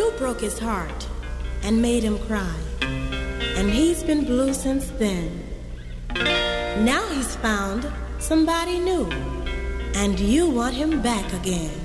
you broke his heart and made him cry. And he's been blue since then. Now he's found somebody new, and you want him back again.